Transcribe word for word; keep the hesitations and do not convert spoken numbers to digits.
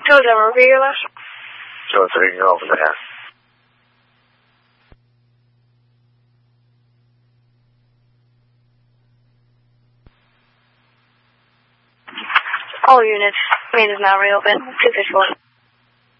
Two of them are realists. Two or three over there. All units. Main is now reopened. Two fifty-one.